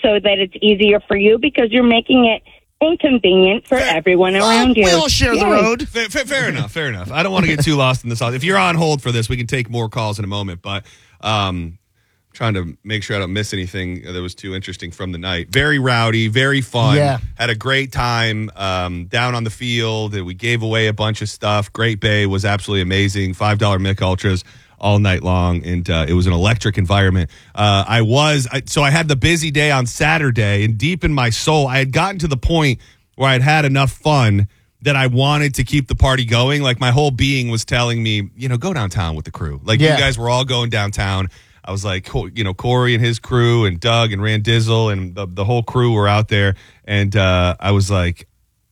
so that it's easier for you because you're making it inconvenient for everyone around you. We all share the road. Fair enough. I don't want to get too lost in this. If you're on hold for this, we can take more calls in a moment, but trying to make sure I don't miss anything that was too interesting from the night. Very rowdy, very fun. Yeah. Had a great time down on the field. We gave away a bunch of stuff. Great Bay was absolutely amazing. $5 Mick Ultras all night long, and it was an electric environment. So I had the busy day on Saturday, and deep in my soul, I had gotten to the point where I'd had enough fun that I wanted to keep the party going. Like, my whole being was telling me, go downtown with the crew. Like, you guys were all going downtown. I was like, Corey and his crew and Doug and Rand Dizzle and the whole crew were out there. And I was like,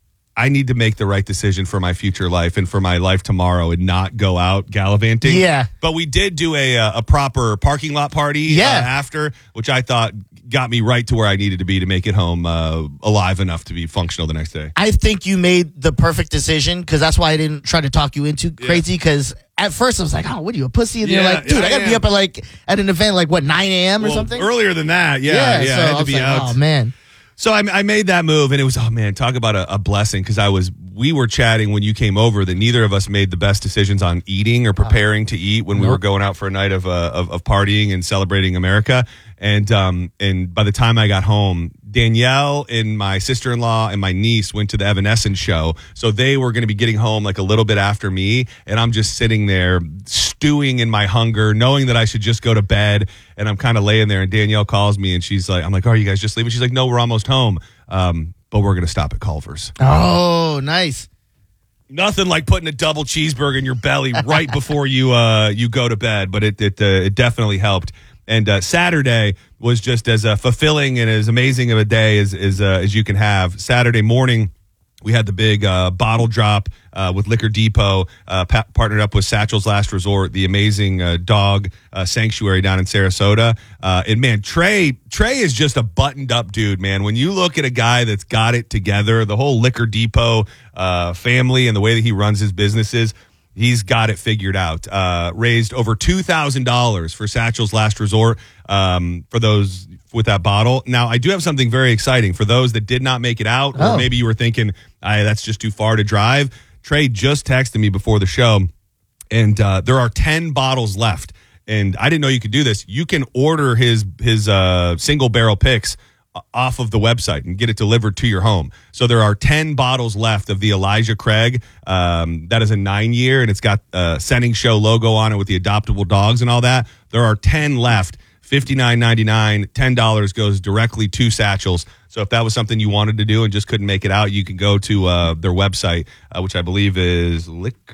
I need to make the right decision for my future life and for my life tomorrow and not go out gallivanting. Yeah. But we did do a proper parking lot party after, which I thought got me right to where I needed to be to make it home alive enough to be functional the next day. I think you made the perfect decision, because that's why I didn't try to talk you into crazy, because at first I was like, what are you, a pussy? And you're like, dude, I got to be up at an event like, 9 a.m. or something? Earlier than that, so I had to be out. Oh, man. So I made that move, and it was, talk about a blessing, because we were chatting when you came over that neither of us made the best decisions on eating or preparing to eat when we were going out for a night of partying and celebrating America. And by the time I got home, Danielle and my sister-in-law and my niece went to the Evanescence show. So they were going to be getting home like a little bit after me. And I'm just sitting there stewing in my hunger, knowing that I should just go to bed. And I'm kind of laying there, and Danielle calls me, and she's like, I'm like, are you guys just leaving? She's like, no, we're almost home. But we're going to stop at Culver's. Oh, nice. Nothing like putting a double cheeseburger in your belly right before you go to bed. But it definitely helped. And Saturday was just as fulfilling and as amazing of a day as you can have. Saturday morning, we had the big bottle drop with Liquor Depot, partnered up with Satchel's Last Resort, the amazing dog sanctuary down in Sarasota. And man, Trey is just a buttoned up dude, man. When you look at a guy that's got it together, the whole Liquor Depot family and the way that he runs his businesses, he's got it figured out. Raised over $2,000 for Satchel's Last Resort for those with that bottle. Now, I do have something very exciting for those that did not make it out, or maybe you were thinking, that's just too far to drive. Trey just texted me before the show, and there are 10 bottles left. And I didn't know you could do this. You can order his single barrel picks off of the website and get it delivered to your home. So there are 10 bottles left of the Elijah Craig. That is a 9-year, and it's got Sending Show logo on it with the adoptable dogs and all that. There are 10 left, $59.99. $10 goes directly to Satchel's. So if that was something you wanted to do and just couldn't make it out, you can go to their website, which I believe is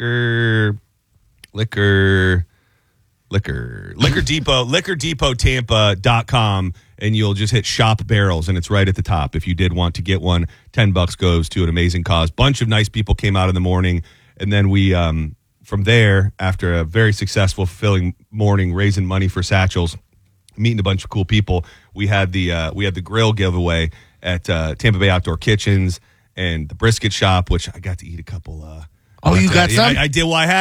liquordepottampa.com, and you'll just hit shop barrels, and it's right at the top. If you did want to get one, $10 goes to an amazing cause. Bunch of nice people came out in the morning, and then we from there, after a very successful, fulfilling morning raising money for Satchel's, meeting a bunch of cool people, we had the grill giveaway at Tampa Bay Outdoor Kitchens and the brisket shop, which I got to eat a couple. You got some? I did. I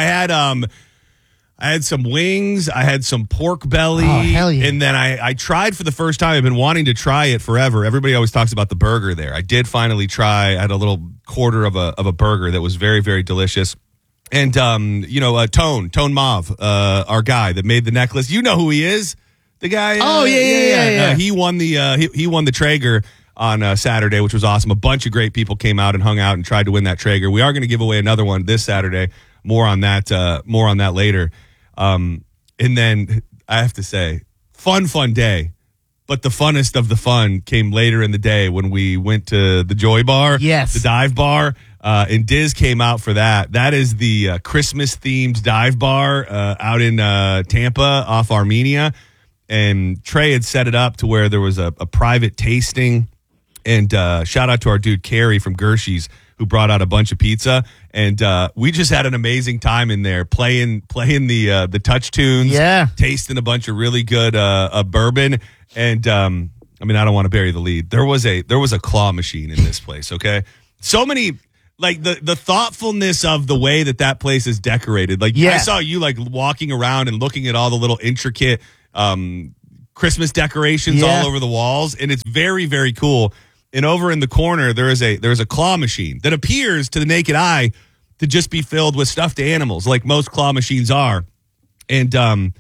had some wings. I had some pork belly. Oh, hell yeah. And then I tried for the first time. I've been wanting to try it forever. Everybody always talks about the burger there. I did finally try. I had a little quarter of a burger that was very, very delicious. And, Tone Mauve, our guy that made the necklace. You know who he is. The guy. Yeah. He won the Traeger on Saturday, which was awesome. A bunch of great people came out and hung out and tried to win that Traeger. We are going to give away another one this Saturday. More on that later. And then I have to say, fun day. But the funnest of the fun came later in the day when we went to the Joy Bar, yes, the dive bar, and Diz came out for that. That is the Christmas-themed dive bar out in Tampa off Armenia. And Trey had set it up to where there was a private tasting. And shout out to our dude, Carrie from Gershie's, who brought out a bunch of pizza. And we just had an amazing time in there playing the touch tunes, tasting a bunch of really good bourbon. And I don't want to bury the lead. There was a claw machine in this place, okay? So many, like the thoughtfulness of the way that place is decorated. Like I saw you like walking around and looking at all the little intricate Christmas decorations all over the walls, and it's very, very cool. And over in the corner, there is a claw machine that appears to the naked eye to just be filled with stuffed animals, like most claw machines are. And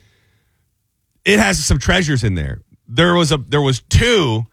it has some treasures in there. There was two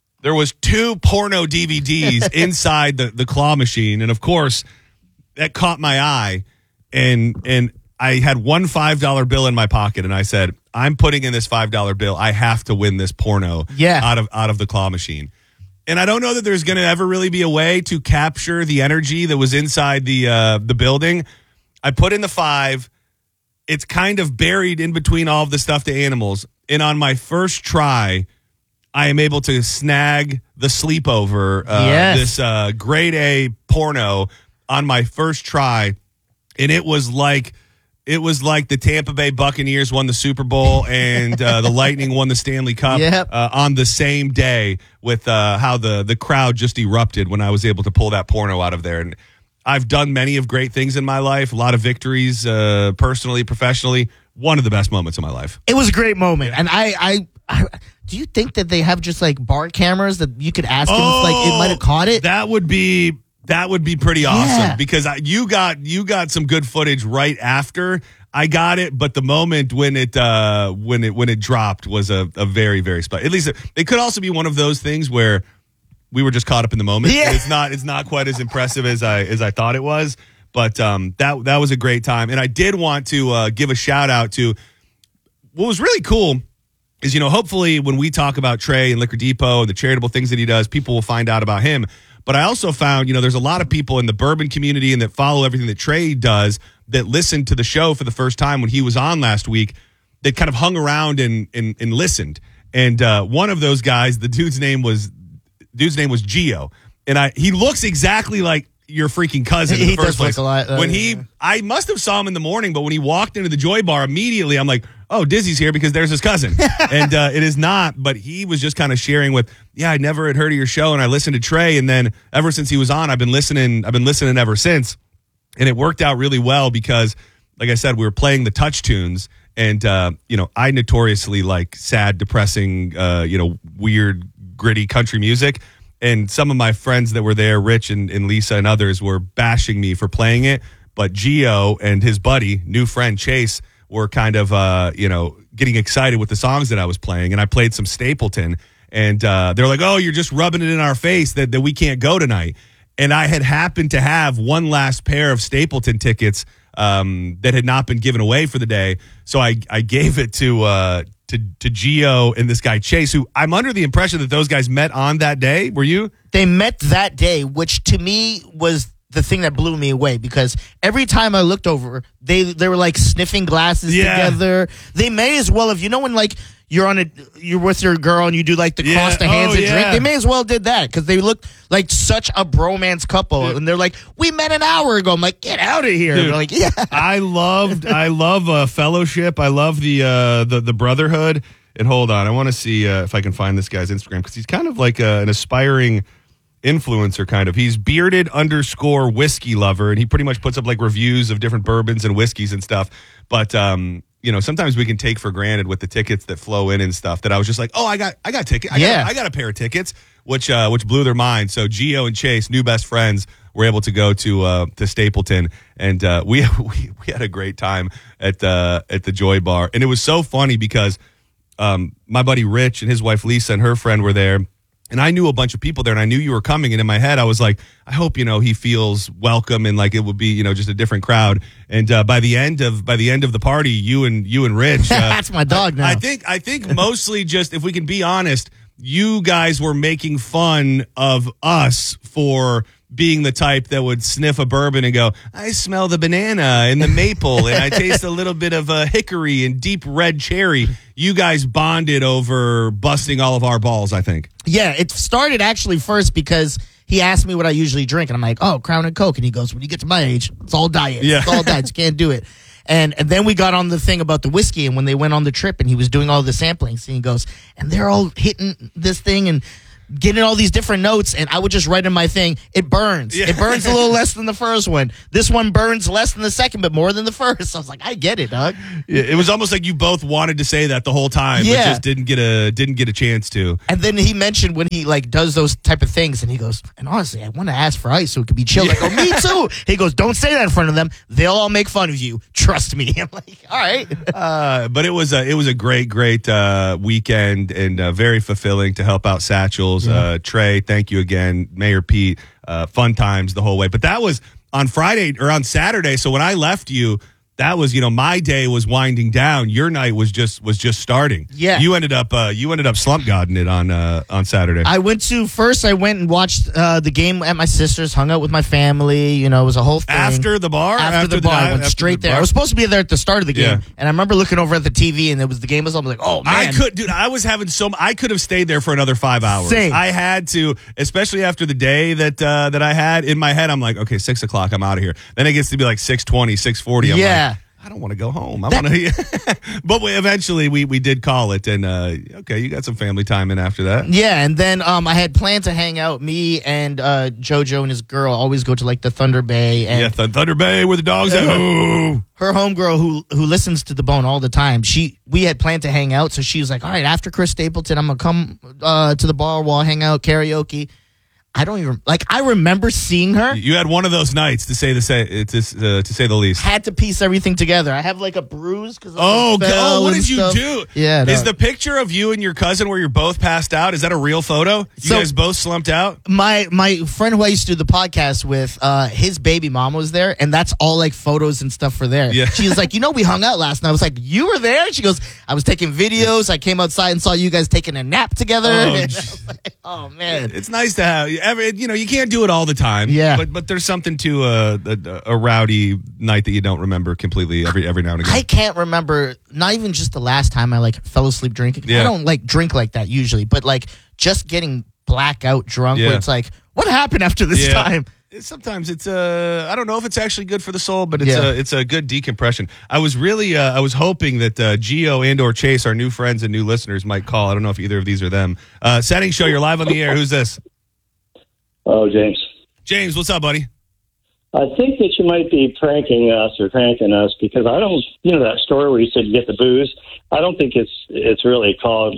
porno DVDs inside the claw machine, and of course, that caught my eye. And I had one $5 bill in my pocket, and I said, "I'm putting in this $5 bill. I have to win this porno out of the claw machine." And I don't know that there's going to ever really be a way to capture the energy that was inside the building. I put in the $5. It's kind of buried in between all of the stuffed animals. And on my first try, I am able to snag the sleepover, this grade A porno on my first try. And it was like the Tampa Bay Buccaneers won the Super Bowl and the Lightning won the Stanley Cup on the same day, with how the crowd just erupted when I was able to pull that porno out of there. And I've done many of great things in my life, a lot of victories, personally, professionally. One of the best moments of my life. It was a great moment. And I do you think that they have just like bar cameras that you could ask him if like it might have caught it? That would be pretty awesome, because you got some good footage right after I got it, but the moment when it dropped was a very, very special. At least it could also be one of those things where we were just caught up in the moment. Yeah. It's not quite as impressive as I thought it was, but that was a great time. And I did want to give a shout out to what was really cool is, hopefully when we talk about Trey and Liquor Depot and the charitable things that he does, people will find out about him. But I also found, there's a lot of people in the bourbon community and that follow everything that Trey does that listened to the show for the first time when he was on last week, that kind of hung around and listened. And one of those guys, the dude's name was Gio. And he looks exactly like your freaking cousin in the first place. Look a lot. I must have saw him in the morning, but when he walked into the Joy Bar, immediately I'm like, oh, Dizzy's here because there's his cousin. And it is not, but he was just kind of sharing with, I never had heard of your show, and I listened to Trey, and then ever since he was on, I've been listening ever since. And it worked out really well because, like I said, we were playing the touch tunes, and I notoriously like sad, depressing, weird, gritty country music. And some of my friends that were there, Rich and Lisa and others, were bashing me for playing it. But Gio and his buddy, new friend Chase, were kind of, getting excited with the songs that I was playing. And I played some Stapleton. And they're like, oh, you're just rubbing it in our face that we can't go tonight. And I had happened to have one last pair of Stapleton tickets that had not been given away for the day. So I gave it to Gio and this guy Chase, who I'm under the impression that those guys met on that day. Were you? They met that day, which to me was the thing that blew me away, because every time I looked over, they were like sniffing glasses together. They may as well have, when like you're with your girl and you do like the cross the hands and drink. They may as well did that, because they looked like such a bromance couple. And they're like, we met an hour ago. I'm like, get out of here. They're like, yeah. I love fellowship. I love the brotherhood. And hold on, I want to see if I can find this guy's Instagram, because he's kind of like an aspiring influencer kind of. He's bearded_whiskey lover, and he pretty much puts up like reviews of different bourbons and whiskeys and stuff. But sometimes we can take for granted with the tickets that flow in and stuff, that I was just like, oh, I got tickets. I got a pair of tickets, which blew their mind. So Gio and Chase, new best friends, were able to go to Stapleton, and we had a great time at the Joy Bar. And it was so funny because my buddy Rich and his wife Lisa and her friend were there. And I knew a bunch of people there, and I knew you were coming. And in my head, I was like, I hope, he feels welcome, and like it would be, just a different crowd. And by the end of the party, you and Rich, that's my dog now. I think mostly just, if we can be honest, you guys were making fun of us for being the type that would sniff a bourbon and go, I smell the banana and the maple, and I taste a little bit of hickory and deep red cherry. You guys bonded over busting all of our balls, I think. Yeah, it started actually first because he asked me what I usually drink, and I'm like, oh, Crown and Coke. And he goes, when you get to my age, it's all diet. Yeah. It's all diet. You can't do it. And then we got on the thing about the whiskey, and when they went on the trip and he was doing all the samplings, and he goes, and they're all hitting this thing, and getting all these different notes, and I would just write in my thing, it burns. Yeah. It burns a little less than the first one. This one burns less than the second, but more than the first. I was like, I get it, dog. Yeah, it was almost like you both wanted to say that the whole time, but just didn't get a chance to. And then he mentioned when he like does those type of things, and he goes, and honestly, I want to ask for ice so it could be chilled. I go, me too. He goes, don't say that in front of them. They'll all make fun of you. Trust me. I'm like, all right. But it was a great weekend and very fulfilling to help out Satchels. Trey, thank you again. Mayor Pete, fun times the whole way. But that was on Friday or on Saturday. So when I left you, that was, my day was winding down. Your night was just starting. Yeah. You ended up slump godding it on Saturday. I went and watched the game at my sister's, hung out with my family. It was a whole thing. After the bar? After the bar. I went straight there. I was supposed to be there at the start of the game. And I remember looking over at the TV and the game was on. I was like, oh, man. I could have stayed there for another 5 hours. Same. I had to, especially after the day that I had in my head. I'm like, okay, 6 o'clock, I'm out of here. Then it gets to be like 6:20, 6:40. I'm like, I don't want to go home. But eventually we did call it, and okay, you got some family time in after that. Yeah, and then I had planned to hang out. Me and JoJo and his girl always go to like the Thunder Bay. And Thunder Bay where the dogs at. Her homegirl who listens to The Bone all the time. We had planned to hang out, so she was like, "All right, after Chris Stapleton, I'm gonna come to the bar. We'll hang out, karaoke." I don't even I remember seeing her. You had one of those nights to say the least. Had to piece everything together. I have like a bruise because what did you do? Yeah, is the picture of you and your cousin where you're both passed out? Is that a real photo? You guys both slumped out. My friend who I used to do the podcast with, his baby mom was there, and that's all like photos and stuff for there. Yeah. She was like, we hung out last night. I was like, you were there? She goes, I was taking videos. I came outside and saw you guys taking a nap together. Oh man, it's nice to have. You can't do it all the time. Yeah. But there's something to a rowdy night that you don't remember completely every now and again. I can't remember, not even just the last time I fell asleep drinking. Yeah. I don't drink like that usually, but just getting blackout drunk where it's like, what happened after this time? Sometimes it's I don't know if it's actually good for the soul, but it's a good decompression. I was really I was hoping that Gio and or Chase, our new friends and new listeners, might call. I don't know if either of these are them. Setting Show, you're live on the air. Who's this? Oh, James. James, what's up, buddy? I think that you might be pranking us or pranking us because I don't, that story where you said you get the booze. I don't think it's really called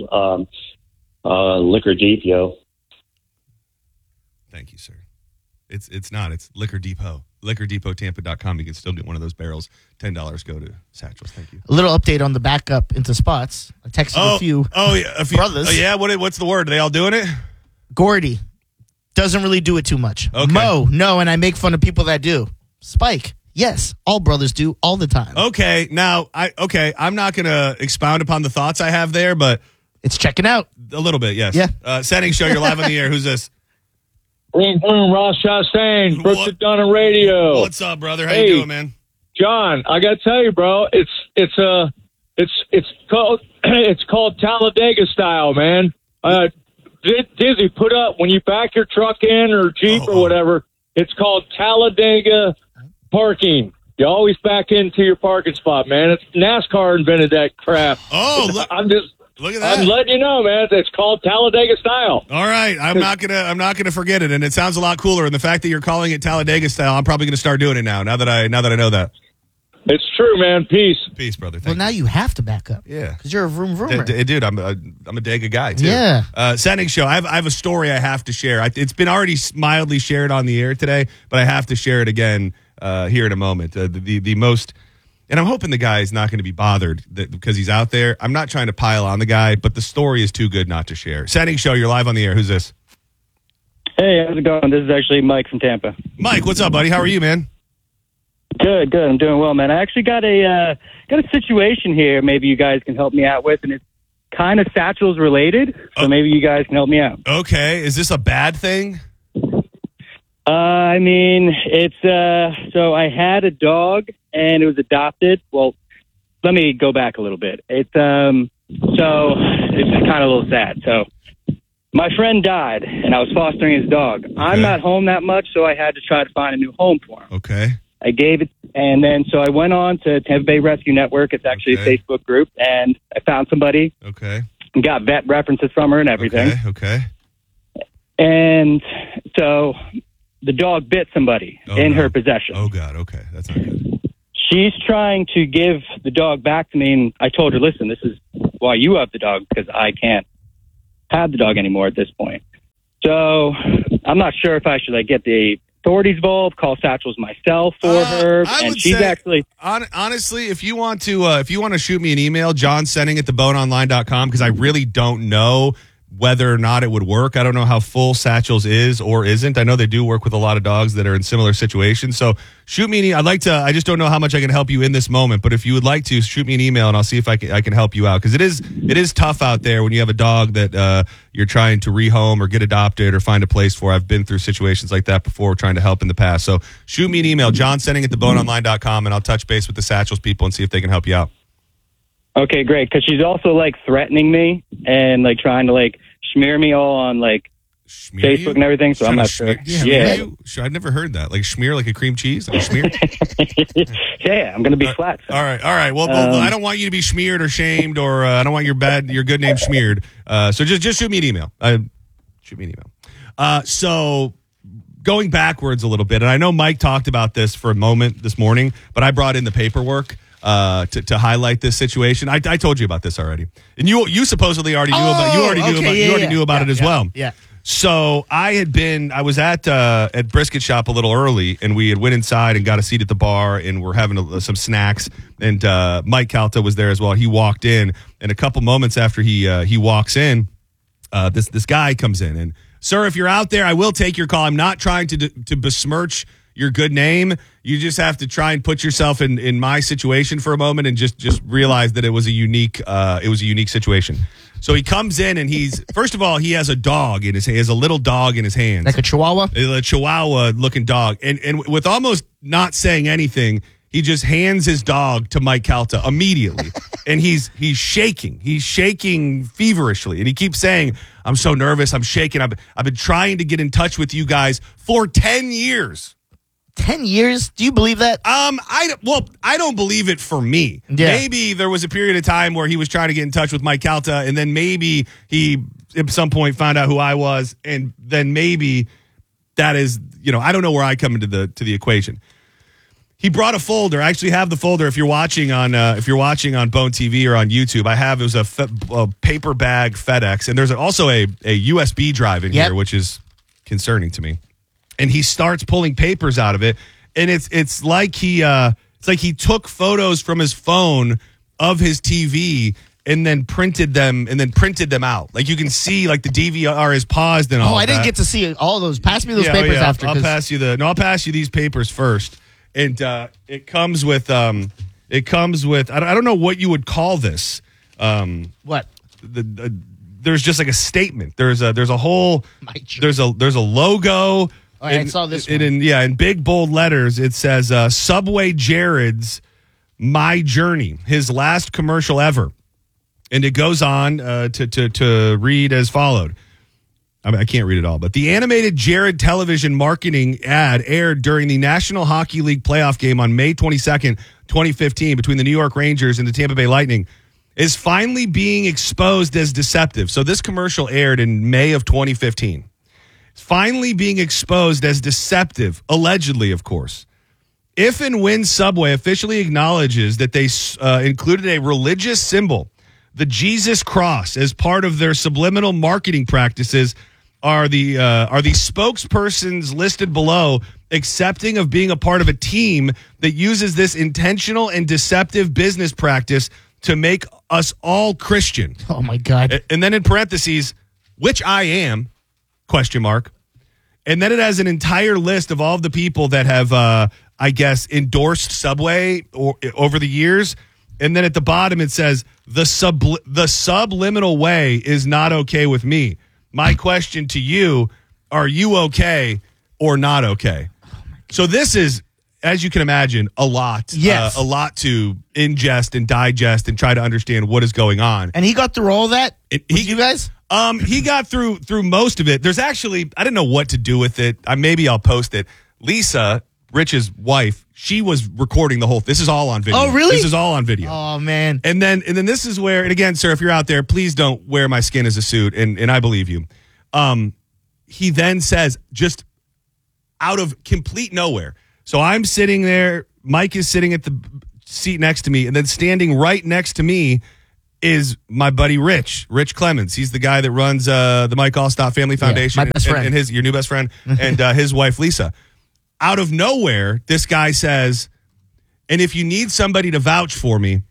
Liquor Depot. Thank you, sir. It's not. It's Liquor Depot. LiquorDepotTampa.com. You can still get one of those barrels. $10 go to Satchels. Thank you. A little update on the backup into spots. I texted a few brothers. Oh, yeah? What's the word? Are they all doing it? Gordy. Doesn't really do it too much. Okay. Mo, no, and I make fun of people that do. Spike, yes, all brothers do all the time. Okay, now, I'm not going to expound upon the thoughts I have there, but... It's checking out. A little bit, yes. Yeah. Setting Show, you're live on the air. Who's this? Boom, boom, Ross Chastain, Brooks and Dunn Radio. What's up, brother? How you doing, man? John, I got to tell you, bro, it's called Talladega style, man. Dizzy, put up when you back your truck in or Jeep or whatever. It's called Talladega parking. You always back into your parking spot, man. It's NASCAR invented that crap. Oh, look at that. I'm letting you know, man. It's called Talladega style. All right, I'm not gonna forget it, and it sounds a lot cooler. And the fact that you're calling it Talladega style, I'm probably gonna start doing it now. Now that I know that. It's true, man. Peace, brother. Well, now you have to back up. Yeah, because you're a vroom. Dude, I'm a Dega guy too. Yeah. Setting Show. I have a story I have to share. It's been already mildly shared on the air today, but I have to share it again here in a moment. The most, and I'm hoping the guy is not going to be bothered because he's out there. I'm not trying to pile on the guy, but the story is too good not to share. Setting Show. You're live on the air. Who's this? Hey, how's it going? This is actually Mike from Tampa. Mike, what's up, buddy? How are you, man? Good. I'm doing well, man. I actually got a situation here. Maybe you guys can help me out with, and it's kind of Satchels related. So maybe you guys can help me out. Okay, is this a bad thing? I mean, it's so I had a dog and it was adopted. Well, let me go back a little bit. It's so it's kind of a little sad. So my friend died, and I was fostering his dog. Okay. I'm not home that much, so I had to try to find a new home for him. Okay. I gave it, and then so I went on to Tampa Bay Rescue Network. It's actually a Facebook group, and I found somebody. Okay. And got vet references from her and everything. Okay. And so the dog bit somebody in her possession. Oh, God. Okay. That's not good. She's trying to give the dog back to me, and I told her, listen, this is why you have the dog, because I can't have the dog anymore at this point. So I'm not sure if I should get the authorities involved, call Satchels myself for her, and she's actually honestly, if you want to shoot me an email, johnsenning@theboneonline.com, because I really don't know whether or not it would work. I don't know how full Satchels is or isn't. I know they do work with a lot of dogs that are in similar situations. So shoot me an email. I just don't know how much I can help you in this moment. But if you would like to, shoot me an email and I'll see if I can help you out. Because it is tough out there when you have a dog that you're trying to rehome or get adopted or find a place for. I've been through situations like that before, trying to help in the past. So shoot me an email, johnsenning@theboneonline.com, and I'll touch base with the Satchels people and see if they can help you out. Okay, great. Because she's also threatening me and trying to smear me all on Facebook and everything. So I'm not sure. Yeah, I've never heard that. Smear like a cream cheese, smear. Yeah, I'm gonna be flat. So. All right. Well, I don't want you to be smeared or shamed, or I don't want your good name smeared. So just shoot me an email. Shoot me an email. So going backwards a little bit, and I know Mike talked about this for a moment this morning, but I brought in the paperwork. To highlight this situation. I told you about this already, and you supposedly already knew about. You already knew about it as well. Yeah. So I was at Brisket Shop a little early, and we had went inside and got a seat at the bar, and we're having some snacks. And Mike Calta was there as well. He walked in, and a couple moments after he walks in, this guy comes in, and sir, if you're out there, I will take your call. I'm not trying to besmirch your good name. You just have to try and put yourself in my situation for a moment and just realize that it was a unique situation. So he comes in and first of all, he has a dog in his hand. He has a little dog in his hands. Like a Chihuahua? A Chihuahua looking dog. And with almost not saying anything, he just hands his dog to Mike Calta immediately. And he's shaking. He's shaking feverishly. And he keeps saying, I'm so nervous. I'm shaking. I've been trying to get in touch with you guys for 10 years. 10 years? Do you believe that? I don't believe it for me. Yeah. Maybe there was a period of time where he was trying to get in touch with Mike Calta, and then maybe he at some point found out who I was, and then maybe that is, I don't know where I come into the equation. He brought a folder. I actually have the folder. If you're watching on Bone TV or on YouTube, it was a paper bag FedEx, and there's also a USB drive in here, which is concerning to me. And he starts pulling papers out of it, and it's like he took photos from his phone of his TV and then printed them out. You can see the DVR is paused and all. Oh, I didn't get to see all those. Pass me those papers after. I'll pass you these papers first. And it comes with I don't know what you would call this. What? There's just a statement. There's a whole there's a logo. Oh, I saw this one. In big bold letters, it says Subway Jared's My Journey, his last commercial ever. And it goes on to read as followed. I can't read it all, but the animated Jared television marketing ad aired during the National Hockey League playoff game on May 22nd, 2015, between the New York Rangers and the Tampa Bay Lightning, is finally being exposed as deceptive. So this commercial aired in May of 2015. Finally being exposed as deceptive, allegedly, of course. If and when Subway officially acknowledges that they included a religious symbol, the Jesus cross, as part of their subliminal marketing practices, are the spokespersons listed below accepting of being a part of a team that uses this intentional and deceptive business practice to make us all Christian? Oh, my God. And then in parentheses, which I am, ? And then it has an entire list of all of the people that have, endorsed Subway over the years. And then at the bottom it says, the subliminal way is not okay with me. My question to you, are you okay or not okay? So this is, as you can imagine, a lot. Yes. A lot to ingest and digest and try to understand what is going on. And he got through all that? You guys? He got through most of it. There's actually, I didn't know what to do with it. Maybe I'll post it. Lisa, Rich's wife, she was recording the whole. This is all on video. Oh, really? This is all on video. Oh, man. And then this is where, and again, sir, if you're out there, please don't wear my skin as a suit, and I believe you. he then says, just out of complete nowhere. So I'm sitting there. Mike is sitting at the seat next to me, and then standing right next to me is my buddy Rich Clemens. He's the guy that runs the Mike Allstott Family Foundation. my best friend. And your new best friend, and his wife Lisa. Out of nowhere, this guy says, and if you need somebody to vouch for me,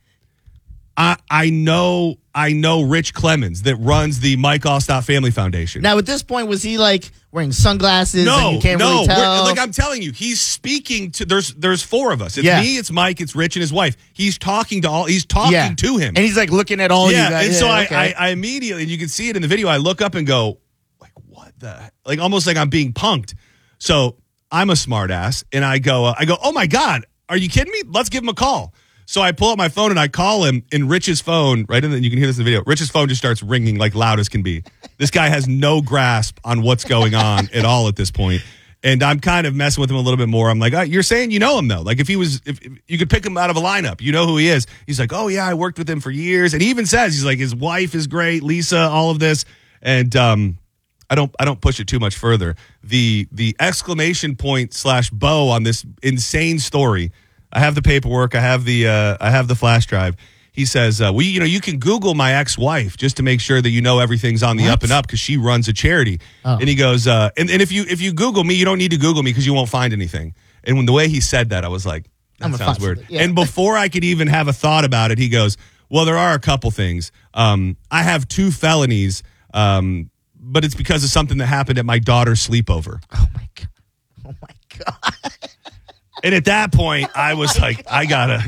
I know Rich Clemens that runs the Mike Allstott Family Foundation. Now, at this point, was he like wearing sunglasses? and you can't really tell? Like I'm telling you, he's speaking to. There's four of us. It's me, it's Mike, it's Rich, and his wife. He's talking to him, and he's like looking at all you guys. And so I immediately, and you can see it in the video. I look up and go, like, what the? Like almost like I'm being punked. So I'm a smart ass, and I go, oh my God, are you kidding me? Let's give him a call. So I pull up my phone and I call him, and Rich's phone, right? And then you can hear this in the video. Rich's phone just starts ringing like loud as can be. This guy has no grasp on what's going on at all at this point. And I'm kind of messing with him a little bit more. I'm like, you're saying you know him though. Like if you could pick him out of a lineup, you know who he is. He's like, oh yeah, I worked with him for years. And he even says, he's like, his wife is great, Lisa, all of this. And I don't push it too much further. The exclamation point / bow on this insane story. I have the paperwork. I have the flash drive. He says, you can Google my ex-wife just to make sure that you know everything's on the up and up because she runs a charity. Oh. And he goes, and if you Google me, you don't need to Google me because you won't find anything. And when the way he said that, I was like, that sounds weird. Yeah. And before I could even have a thought about it, he goes, well, there are a couple things. I have 2 felonies, but it's because of something that happened at my daughter's sleepover. Oh my God. And at that point, I was like, I gotta.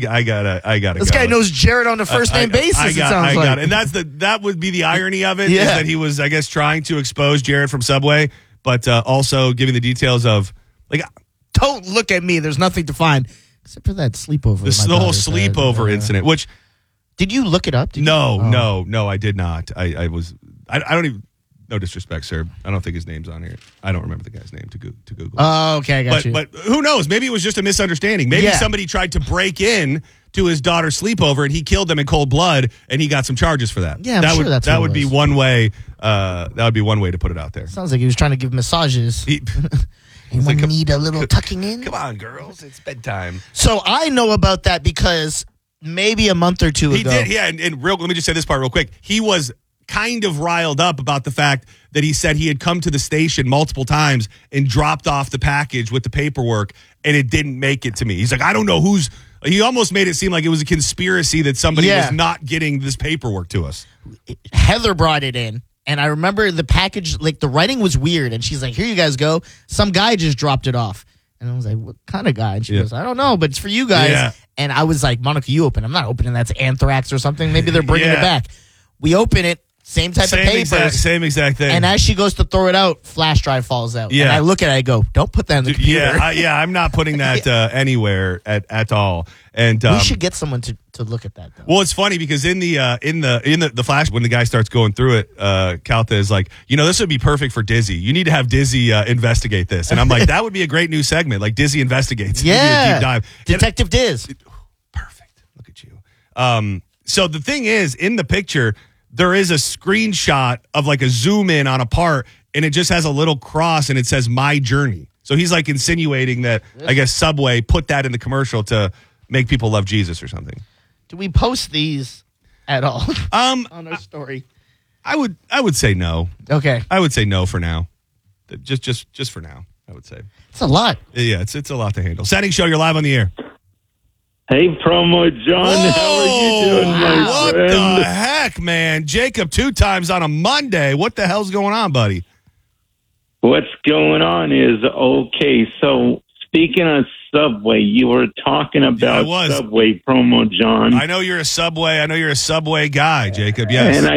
This guy knows Jared on a first name basis. It sounds like, and that would be the irony of it is that he was, I guess, trying to expose Jared from Subway, but also giving the details of like, don't look at me. There's nothing to find except for that sleepover. The whole sleepover incident. Which did you look it up? No, I did not. I don't even. No disrespect, sir. I don't think his name's on here. I don't remember the guy's name to Google. Oh, okay, I got you. But who knows? Maybe it was just a misunderstanding. Maybe somebody tried to break in to his daughter's sleepover and he killed them in cold blood and he got some charges for that. Yeah, that would be one way. That would be one way to put it out there. Sounds like he was trying to give massages. Anyone need a little tucking in? Come on, girls. It's bedtime. So I know about that because maybe a month or two ago. He did, yeah. And let me just say this part real quick. He was kind of riled up about the fact that he said he had come to the station multiple times and dropped off the package with the paperwork and it didn't make it to me. He's like, I don't know who's. He almost made it seem like it was a conspiracy that somebody was not getting this paperwork to us. Heather brought it in. And I remember the package, like the writing was weird. And she's like, here you guys go. Some guy just dropped it off. And I was like, what kind of guy? And she goes, I don't know, but it's for you guys. Yeah. And I was like, Monica, you open. I'm not opening that to Anthrax or something. Maybe they're bringing it back. We open it. Same type of paper. Same exact thing. And as she goes to throw it out, flash drive falls out. Yeah. And I look at it, I go, don't put that in the computer. I'm not putting that anywhere at all. And we should get someone to look at that, though. Well, it's funny because in the flash, when the guy starts going through it, Caltha is like, this would be perfect for Dizzy. You need to have Dizzy investigate this. And I'm like, that would be a great new segment, like Dizzy investigates. Yeah. Deep dive. Detective Diz. Perfect. Look at you. So the thing is, in the picture, there is a screenshot of like a zoom in on a part, and it just has a little cross, and it says "My Journey." So he's like insinuating that I guess Subway put that in the commercial to make people love Jesus or something. Do we post these at all on our story? I would say no. Okay, I would say no for now. Just for now, I would say it's a lot. Yeah, it's a lot to handle. Setting Show, you're live on the air. Hey, Promo John, how are you doing, my friend? What the heck, man? Jacob 2 times on a Monday. What the hell's going on, buddy? What's going on is, okay, so speaking of Subway, you were talking about Subway, Promo John. I know you're a Subway guy, Jacob, yes. And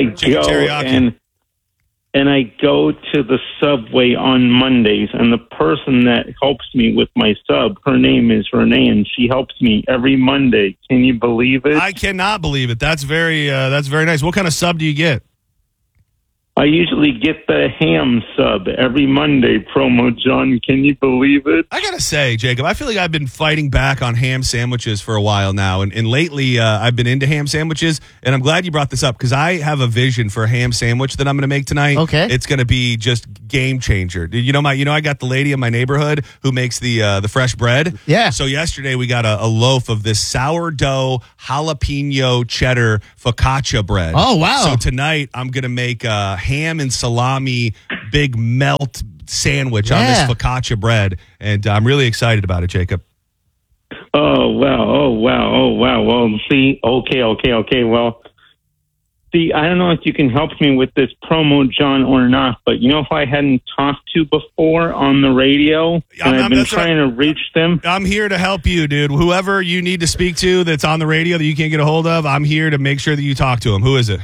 I go to the Subway on Mondays, and the person that helps me with my sub, her name is Renee, and she helps me every Monday. Can you believe it? I cannot believe it. That's very nice. What kind of sub do you get? I usually get the ham sub every Monday, Promo John. Can you believe it? I gotta say, Jacob, I feel like I've been fighting back on ham sandwiches for a while now, and lately I've been into ham sandwiches, and I'm glad you brought this up because I have a vision for a ham sandwich that I'm going to make tonight. Okay, it's going to be just game changer. I got the lady in my neighborhood who makes the fresh bread. Yeah. So yesterday we got a loaf of this sourdough jalapeno cheddar focaccia bread. Oh wow! So tonight I'm going to make ham and salami big melt sandwich on this focaccia bread, and I'm really excited about it, Jacob. Oh wow! Well, see, okay. Well, see, I don't know if you can help me with this, Promo John, or not, but if I hadn't talked to before on the radio, and I've been trying to reach them. I'm here to help you, dude. Whoever you need to speak to that's on the radio that you can't get a hold of, I'm here to make sure that you talk to him. Who is it?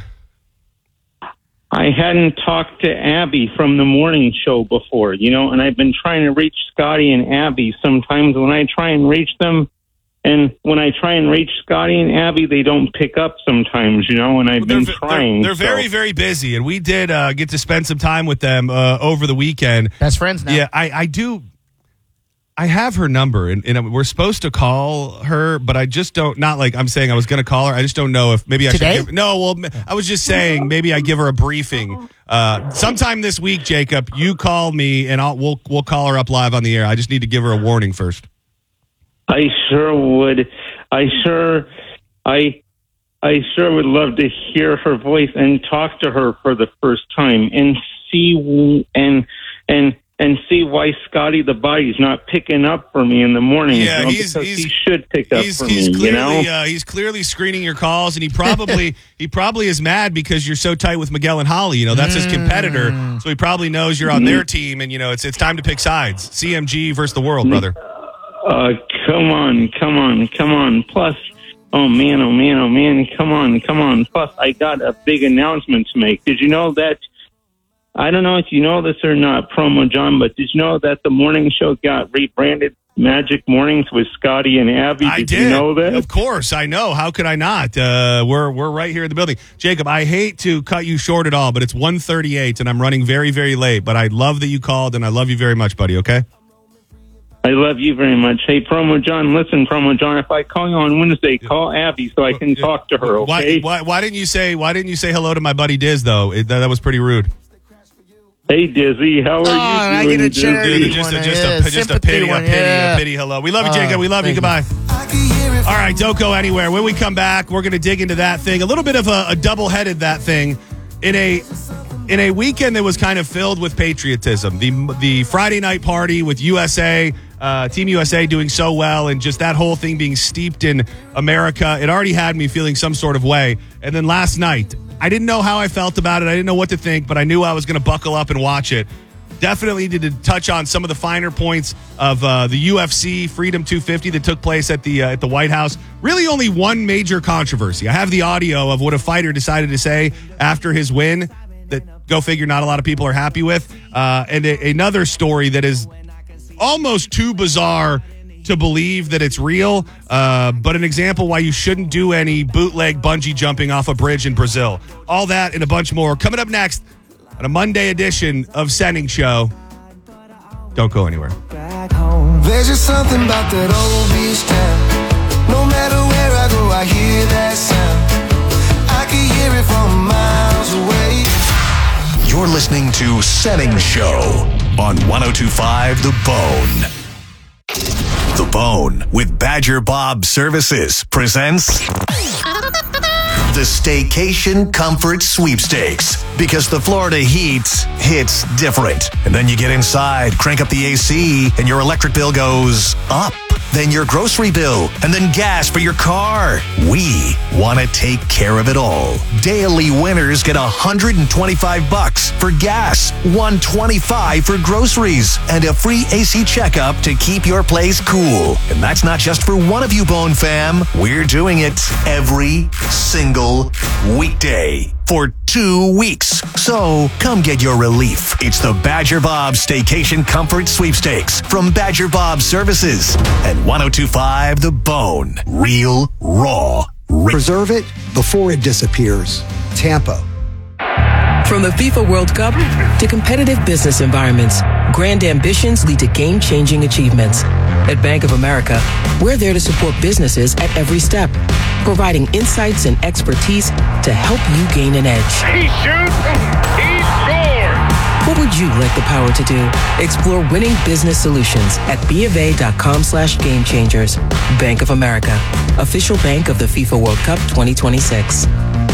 I hadn't talked to Abby from the morning show before, and I've been trying to reach Scotty and Abby. Sometimes when I try and reach them, and when I try and reach Scotty and Abby, they don't pick up sometimes, and I've been trying. They're very, very busy, and we did get to spend some time with them over the weekend. Best friends now. Yeah, I do. I have her number, and we're supposed to call her, but I just don't. Not like I'm saying I was going to call her. I just don't know if maybe I Today? should. No, well, I was just saying maybe I give her a briefing sometime this week. Jacob, you call me, and we'll call her up live on the air. I just need to give her a warning first. I sure would. I sure would love to hear her voice and talk to her for the first time and see and see why Scotty the Body's not picking up for me in the morning. Yeah, he should pick up for me. He's clearly screening your calls, and he probably is mad because you're so tight with Miguel and Holly. That's his competitor, so he probably knows you're on their team, and it's time to pick sides. CMG versus the world, brother. Come on. Plus, oh man, come on. Plus, I got a big announcement to make. Did you know that? I don't know if you know this or not, Promo John, but did you know that the morning show got rebranded Magic Mornings with Scotty and Abby? Did you know that? Of course, I know. How could I not? We're right here in the building. Jacob, I hate to cut you short at all, but it's 1:38 and I'm running very, very late. But I love that you called, and I love you very much, buddy, okay? I love you very much. Hey, Promo John, listen, Promo John, if I call you on Wednesday, call Abby so I can talk to her, okay? Why didn't you say hello to my buddy Diz, though? That was pretty rude. Hey, Dizzy, how are you doing? I get a charity just a pity hello. We love you, Jacob. We love you. Goodbye. All right, don't go anywhere. When we come back, we're going to dig into that thing. A little bit of a double-headed that thing in a weekend that was kind of filled with patriotism. The Friday night party with USA, Team USA doing so well, and just that whole thing being steeped in America. It already had me feeling some sort of way. And then last night, I didn't know how I felt about it. I didn't know what to think, but I knew I was going to buckle up and watch it. Definitely needed to touch on some of the finer points of the UFC Freedom 250 that took place at the White House. Really only one major controversy. I have the audio of what a fighter decided to say after his win that, go figure, not a lot of people are happy with. And another story that is almost too bizarre to believe that it's real, but an example why you shouldn't do any bootleg bungee jumping off a bridge in Brazil. All that and a bunch more coming up next on a Monday edition of Sending Show. Don't go anywhere. There's just something about that old beach town. No matter where I go, I hear that sound. I can hear it from miles away. You're listening to Sending Show on 102.5 The Bone. The Bone with Badger Bob Services presents the Staycation Comfort Sweepstakes. Because the Florida heat hits different. And then you get inside, crank up the AC, and your electric bill goes up. Then your grocery bill, and then gas for your car. We want to take care of it all. Daily winners get $125 for gas, $125 for groceries, and a free AC checkup to keep your place cool. And that's not just for one of you, Bone fam. We're doing it every single weekday for 2 weeks. So come get your relief. It's the Badger Bob Staycation Comfort Sweepstakes from Badger Bob Services and 102.5 The Bone. Real, raw. Preserve it before it disappears. Tampa. From the FIFA World Cup to competitive business environments, grand ambitions lead to game-changing achievements. At Bank of America, we're there to support businesses at every step, providing insights and expertise to help you gain an edge. He shoots, he scores! What would you like the power to do? Explore winning business solutions at BofA.com/gamechangers. Bank of America, official bank of the FIFA World Cup 2026.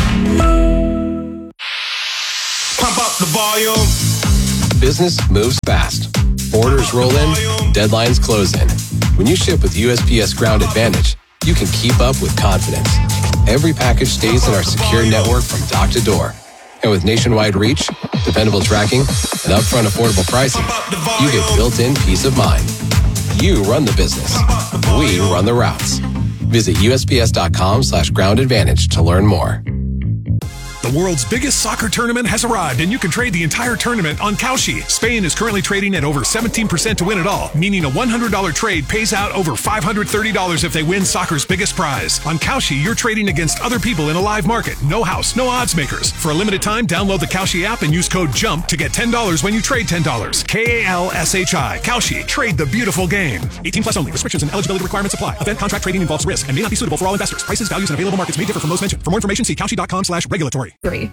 Pump up the volume. Business moves fast. Orders roll in, deadlines close in. When you ship with USPS Ground Advantage, you can keep up with confidence. Every package stays in our secure network from dock to door. And with nationwide reach, dependable tracking, and upfront affordable pricing, you get built-in peace of mind. You run the business. We run the routes. Visit USPS.com/Ground Advantage to learn more. The world's biggest soccer tournament has arrived, and you can trade the entire tournament on Kalshi. Spain is currently trading at over 17% to win it all, meaning a $100 trade pays out over $530 if they win soccer's biggest prize. On Kalshi, you're trading against other people in a live market. No house, no odds makers. For a limited time, download the Kalshi app and use code JUMP to get $10 when you trade $10. KALSHI. Kalshi. Trade the beautiful game. 18 plus only. Restrictions and eligibility requirements apply. Event contract trading involves risk and may not be suitable for all investors. Prices, values, and available markets may differ from those mentioned. For more information, see Kalshi.com/regulatory. 3.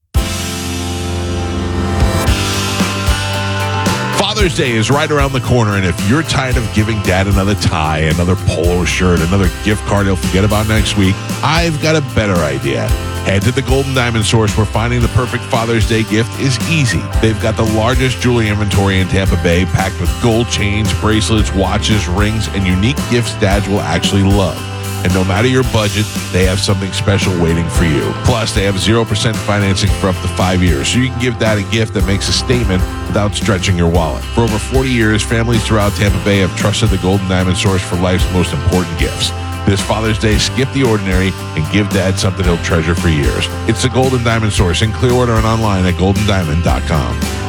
Father's Day is right around the corner, and if you're tired of giving Dad another tie, another polo shirt, another gift card he'll forget about next week, I've got a better idea. Head to the Golden Diamond Source, where finding the perfect Father's Day gift is easy. They've got the largest jewelry inventory in Tampa Bay, packed with gold chains, bracelets, watches, rings, and unique gifts dads will actually love. And no matter your budget, they have something special waiting for you. Plus, they have 0% financing for up to 5 years, so you can give Dad a gift that makes a statement without stretching your wallet. For over 40 years, families throughout Tampa Bay have trusted the Golden Diamond Source for life's most important gifts. This Father's Day, skip the ordinary and give Dad something he'll treasure for years. It's the Golden Diamond Source in Clearwater and online at goldendiamond.com.